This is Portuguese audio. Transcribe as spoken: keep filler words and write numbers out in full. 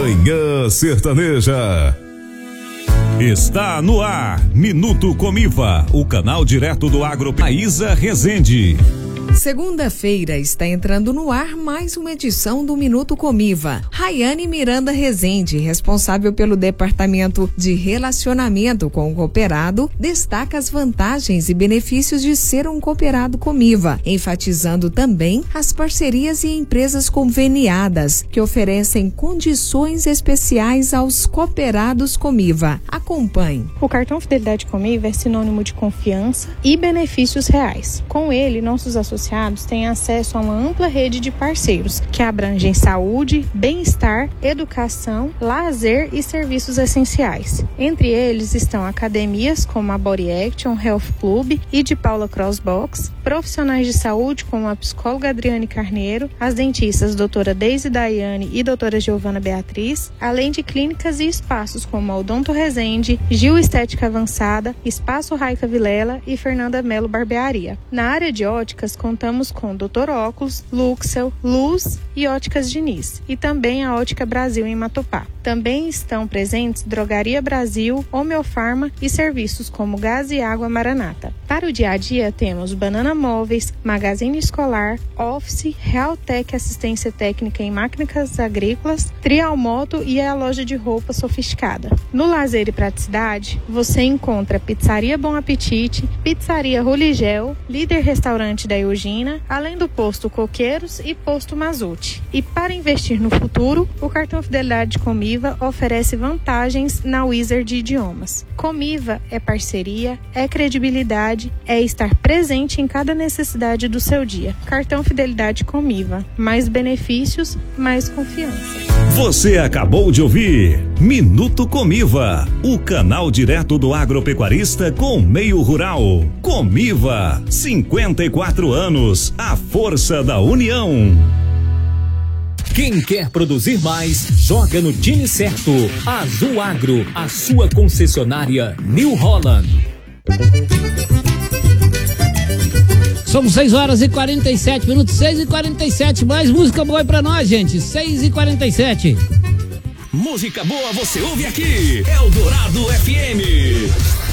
Manhã Sertaneja. Está no ar, Minuto Comiva, o canal direto do Agro. Maísa Rezende. Segunda-feira está entrando no ar mais uma edição do Minuto Comiva. Rayane Miranda Rezende, responsável pelo Departamento de Relacionamento com o Cooperado, destaca as vantagens e benefícios de ser um cooperado Comiva, enfatizando também as parcerias e empresas conveniadas que oferecem condições especiais aos cooperados Comiva. Acompanhe. O cartão Fidelidade Comiva é sinônimo de confiança e benefícios reais. Com ele, nossos associados têm acesso a uma ampla rede de parceiros que abrangem saúde, bem-estar, educação, lazer e serviços essenciais. Entre eles estão academias como a Body Action, Health Club e de Paula Crossbox, profissionais de saúde como a psicóloga Adriane Carneiro, as dentistas doutora Deise Daiane e doutora Giovana Beatriz, além de clínicas e espaços como a Odonto Rezende, Gil Estética Avançada, Espaço Raica Vilela e Fernanda Melo Barbearia. Na área de óticas, contamos com doutor Óculos, Luxel, Luz e Óticas Diniz, e também a Ótica Brasil em Matupá. Também estão presentes Drogaria Brasil, Homeofarma e serviços como Gás e Água Maranata. Para o dia a dia temos Banana Móveis, Magazine Escolar, Office, Realtec Assistência Técnica em Máquinas Agrícolas, Trial Moto e a loja de roupa sofisticada. No lazer e praticidade, você encontra Pizzaria Bom Apetite, Pizzaria Roligel, Líder Restaurante da Eugina, além do Posto Coqueiros e Posto Mazute. E para investir no futuro, o cartão Fidelidade Comiva oferece vantagens na Wizard de Idiomas. Comiva é parceria, é credibilidade, é estar presente em cada necessidade do seu dia. Cartão Fidelidade Comiva. Mais benefícios, mais confiança. Você acabou de ouvir Minuto Comiva, o canal direto do agropecuarista com meio rural. Comiva, cinquenta e quatro anos, a força da união. Quem quer produzir mais, joga no time certo. Azul Agro, a sua concessionária New Holland. São seis horas e quarenta e sete minutos, seis e quarenta e sete. Mais música boa aí pra nós, gente. seis e quarenta e sete. Música boa você ouve aqui. Eldorado F M.